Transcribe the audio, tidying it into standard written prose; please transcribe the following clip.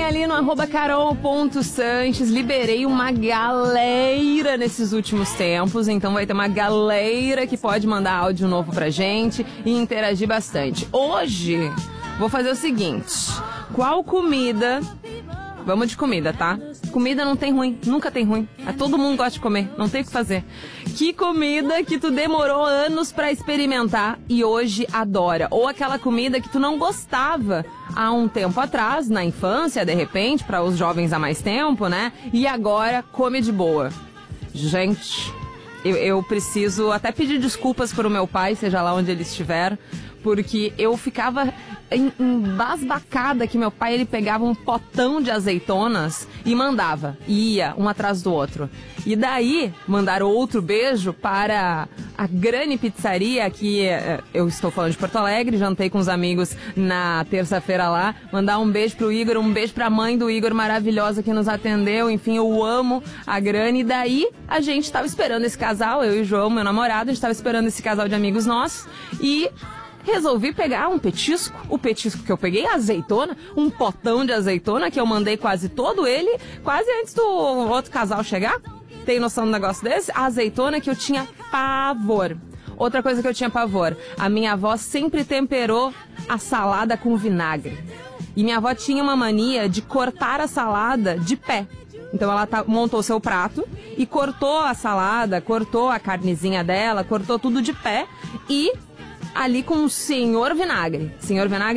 ali no @carol.sanches. Liberei uma galera nesses últimos tempos, então vai ter uma galera que pode mandar áudio novo pra gente e interagir bastante. Hoje, vou fazer o seguinte: qual comida... Vamos de comida, tá? Comida não tem ruim, nunca tem ruim. Todo mundo gosta de comer, não tem o que fazer. Que comida que tu demorou anos pra experimentar e hoje adora? Ou aquela comida que tu não gostava há um tempo atrás, na infância, de repente, para os jovens há mais tempo, né? E agora come de boa. Gente, eu preciso até pedir desculpas pro meu pai, seja lá onde ele estiver, porque eu ficava embasbacada que meu pai, ele pegava um potão de azeitonas e mandava, e ia um atrás do outro. E daí, mandar outro beijo para a Grani Pizzaria, que eu estou falando de Porto Alegre, jantei com os amigos na terça-feira lá, mandar um beijo pro Igor, um beijo pra mãe do Igor, maravilhosa, que nos atendeu, enfim, eu amo a Grani. E daí, a gente tava esperando esse casal, eu e o João, meu namorado, a gente tava esperando esse casal de amigos nossos, e... resolvi pegar um petisco, o petisco que eu peguei, azeitona, um potão de azeitona, que eu mandei quase todo ele, quase antes do outro casal chegar. Tem noção do negócio desse? A azeitona que eu tinha pavor. Outra coisa que eu tinha pavor, a minha avó sempre temperou a salada com vinagre. E minha avó tinha uma mania de cortar a salada de pé. Então ela montou seu prato e cortou a salada, cortou a carnezinha dela, cortou tudo de pé e... ali com o senhor vinagre. Senhor vinagre